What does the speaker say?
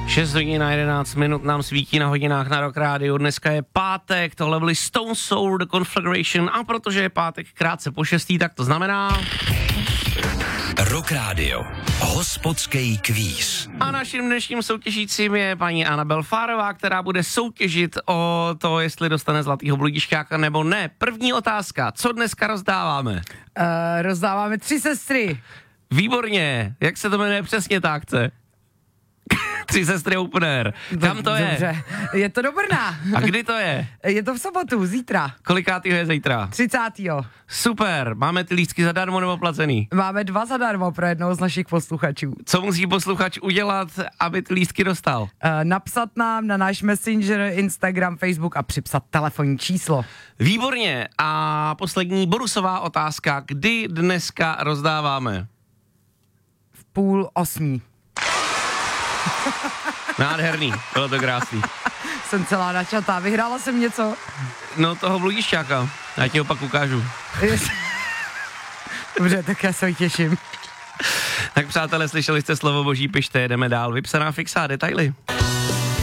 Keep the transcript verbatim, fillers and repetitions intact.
šest hodin a jedenáct minut nám svítí na hodinách na Rock Radio. Dneska je pátek, tohle byli Stone Sour, The Conflagration, a protože je pátek krátce po šestý, tak to znamená... Rock Radio. Hospodský kvíz. A naším dnešním soutěžícím je paní Anabel Fárová, která bude soutěžit o to, jestli dostane zlatýho bludišťáka nebo ne. První otázka, co dneska rozdáváme? Uh, rozdáváme tři sestry. Výborně, jak se to jmenuje přesně ta akce? Tři sestry Open Air. Kam to je? Dobře, je to do Brna. A kdy to je? Je to v sobotu, zítra. Kolikátýho je zítra? třicátého Super, máme ty lístky zadarmo nebo placený? Máme dva zadarmo pro jednoho z našich posluchačů. Co musí posluchač udělat, aby ty lístky dostal? Uh, napsat nám na náš Messenger, Instagram, Facebook a připsat telefonní číslo. Výborně. A poslední bonusová otázka. Kdy dneska rozdáváme? V půl osmí. Nádherný, bylo to krásný. Jsem celá načatá, vyhrála jsem něco? No toho bludišťáka, já ti ho pak ukážu. Dobře, tak já se těším. Tak přátelé, slyšeli jste slovo boží, pište, jedeme dál. Vypsaná fixa, detaily.